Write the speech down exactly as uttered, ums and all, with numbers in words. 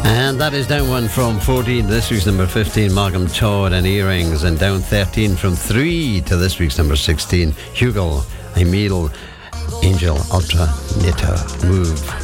And that is down one from fourteen to this week's number fifteen, Malcolm Todd and Earrings, and down thirteen from three to this week's number sixteen, Hugo, Emil, Angel, Ultra, Nita, Move.